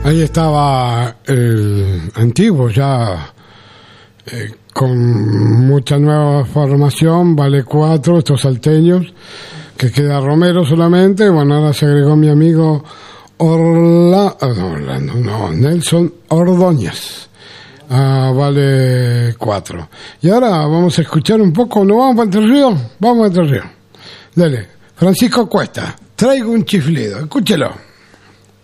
Ahí estaba el antiguo ya, con mucha nueva formación, vale 4, estos salteños, que queda Romero solamente. Bueno, ahora se agregó mi amigo Nelson Ordóñez. Vale 4. Y ahora vamos a escuchar un poco, ¿no vamos para Entre Ríos? Vamos a Entre Ríos. Dale, Francisco Cuesta, traigo un chiflido, escúchelo.